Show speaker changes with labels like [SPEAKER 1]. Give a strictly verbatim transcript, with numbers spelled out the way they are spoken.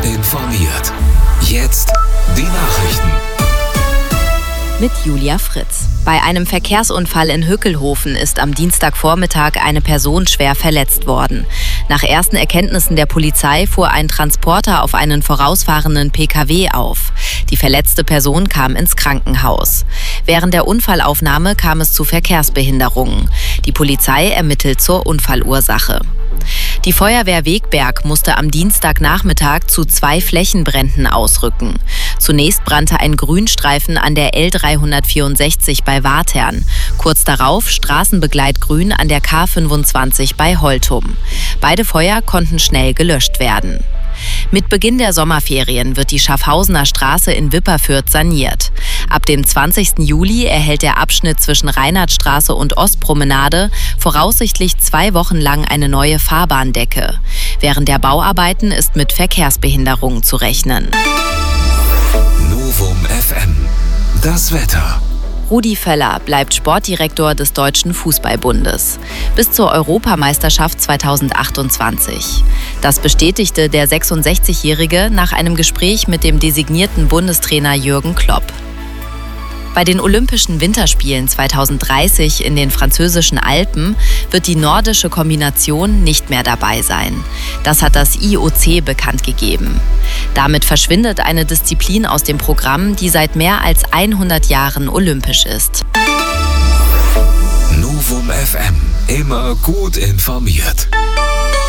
[SPEAKER 1] informiert. Jetzt die Nachrichten.
[SPEAKER 2] Mit Julia Fritz. Bei einem Verkehrsunfall in Hückelhofen ist am Dienstagvormittag eine Person schwer verletzt worden. Nach ersten Erkenntnissen der Polizei fuhr ein Transporter auf einen vorausfahrenden P K W auf. Die verletzte Person kam ins Krankenhaus. Während der Unfallaufnahme kam es zu Verkehrsbehinderungen. Die Polizei ermittelt zur Unfallursache. Die Feuerwehr Wegberg musste am Dienstagnachmittag zu zwei Flächenbränden ausrücken. Zunächst brannte ein Grünstreifen an der L dreihundertvierundsechzig bei Watern. Kurz darauf Straßenbegleitgrün an der K fünfundzwanzig bei Holtum. Beide Feuer konnten schnell gelöscht werden. Mit Beginn der Sommerferien wird die Schaffhausener Straße in Wipperfürth saniert. Ab dem zwanzigsten Juli erhält der Abschnitt zwischen Reinhardtstraße und Ostpromenade voraussichtlich zwei Wochen lang eine neue Fahrbahndecke. Während der Bauarbeiten ist mit Verkehrsbehinderungen zu rechnen.
[SPEAKER 1] Novum F M. Das Wetter.
[SPEAKER 2] Rudi Völler bleibt Sportdirektor des Deutschen Fußballbundes bis zur Europameisterschaft zweitausendachtundzwanzig. Das bestätigte der sechsundsechzigjährige nach einem Gespräch mit dem designierten Bundestrainer Jürgen Klopp. Bei den Olympischen Winterspielen zweitausenddreißig in den französischen Alpen wird die nordische Kombination nicht mehr dabei sein. Das hat das I O C bekannt gegeben. Damit verschwindet eine Disziplin aus dem Programm, die seit mehr als hundert Jahren olympisch ist.
[SPEAKER 1] Novum F M. Immer gut informiert.